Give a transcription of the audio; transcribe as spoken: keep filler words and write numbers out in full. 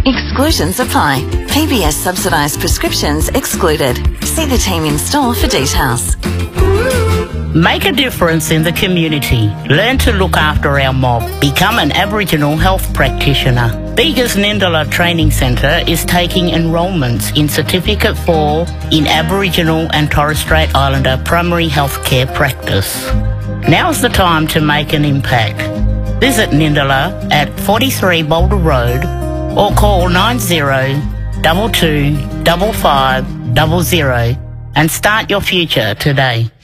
Exclusions apply. P B S subsidised prescriptions excluded. See the team in store for details. Make a difference in the community. Learn to look after our mob. Become an Aboriginal health practitioner. Bega's Nindala Training Centre is taking enrolments in Certificate four in Aboriginal and Torres Strait Islander primary healthcare practice. Now's the time to make an impact. Visit Nindala at forty-three Boulder Road or call nine zero two two five five zero zero and start your future today.